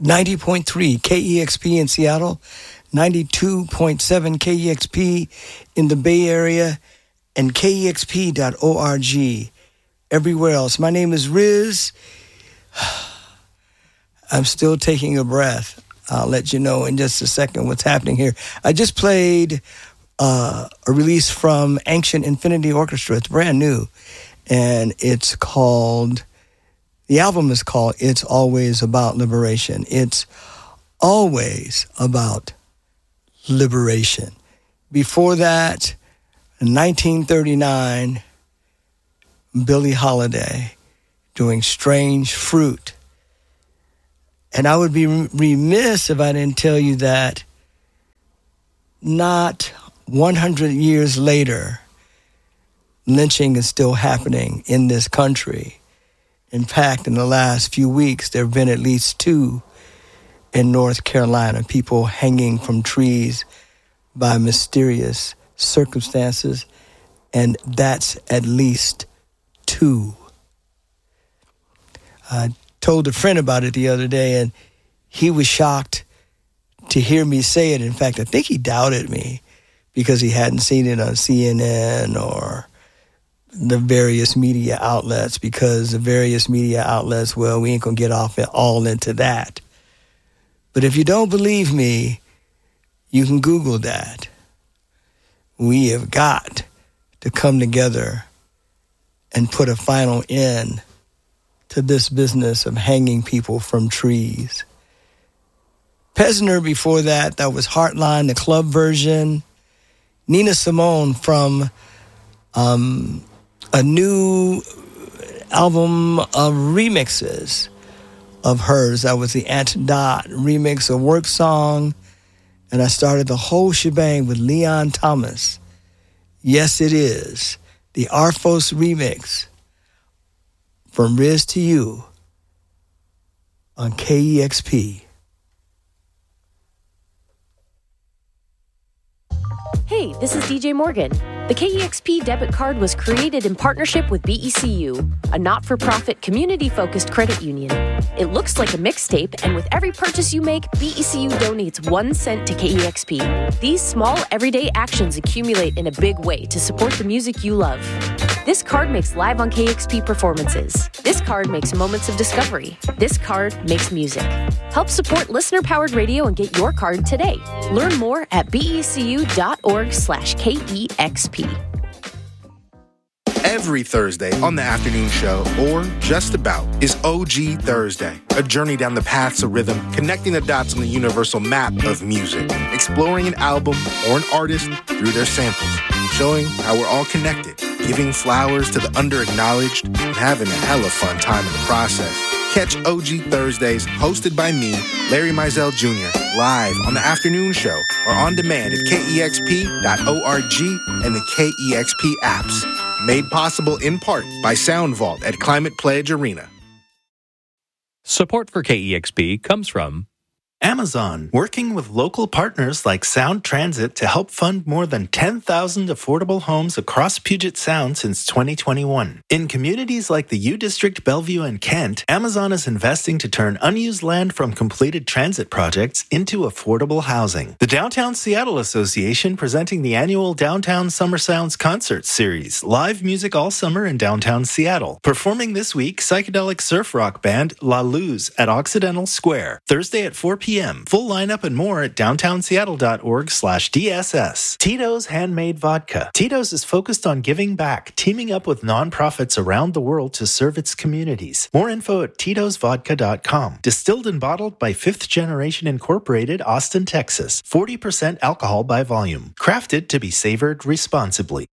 90.3 KEXP in Seattle, 92.7 KEXP in the Bay Area, and KEXP.org everywhere else. My name is Riz. I'm still taking a breath. I'll let you know in just a second what's happening here. I just played a release from Ancient Infinity Orchestra. It's brand new, and it's called, the album is called It's Always About Liberation. It's always about liberation. Before that, in 1939, Billie Holiday doing Strange Fruit. And I would be remiss if I didn't tell you that not 100 years later, lynching is still happening in this country. In fact, in the last few weeks, there have been at least 2 in North Carolina, people hanging from trees by mysterious circumstances, and that's at least 2. I told a friend about it the other day, and he was shocked to hear me say it. In fact, I think he doubted me because he hadn't seen it on CNN or the various media outlets, because the various media outlets, well, we ain't going to get off all into that. But if you don't believe me, you can Google that. We have got to come together and put a final end to this business of hanging people from trees. Pesner before that, that was Heartline, the club version. Nina Simone from a new album of remixes of hers. That was the Ant Dot remix of Work Song. And I started the whole shebang with Leon Thomas. Yes, it is. The Arphos remix from Riz to You on KEXP. Hey, this is DJ Morgan. The KEXP debit card was created in partnership with BECU, a not-for-profit community-focused credit union. It looks like a mixtape, and with every purchase you make, BECU donates 1 cent to KEXP. These small, everyday actions accumulate in a big way to support the music you love. This card makes Live on KEXP performances. This card makes Moments of Discovery. This card makes music. Help support listener-powered radio and get your card today. Learn more at becu.org/KEXP. Every Thursday on the afternoon show, or just about, is OG Thursday, a journey down the paths of rhythm, connecting the dots on the universal map of music, exploring an album or an artist through their samples, showing how we're all connected, giving flowers to the under-acknowledged, and having a hella fun time in the process. Catch OG Thursdays, hosted by me, Larry Mizell Jr., live on the afternoon show or on demand at KEXP.org and the KEXP apps. Made possible in part by Sound Vault at Climate Pledge Arena. Support for KEXP comes from Amazon, working with local partners like Sound Transit to help fund more than 10,000 affordable homes across Puget Sound since 2021. In communities like the U District, Bellevue, and Kent, Amazon is investing to turn unused land from completed transit projects into affordable housing. The Downtown Seattle Association presenting the annual Downtown Summer Sounds Concert Series, live music all summer in downtown Seattle. Performing this week, psychedelic surf rock band La Luz at Occidental Square, Thursday at 4 p.m. Full lineup and more at downtownseattle.org/DSS. Tito's Handmade Vodka. Tito's is focused on giving back, teaming up with nonprofits around the world to serve its communities. More info at titosvodka.com. Distilled and bottled by Fifth Generation Incorporated, Austin, Texas. 40% alcohol by volume. Crafted to be savored responsibly.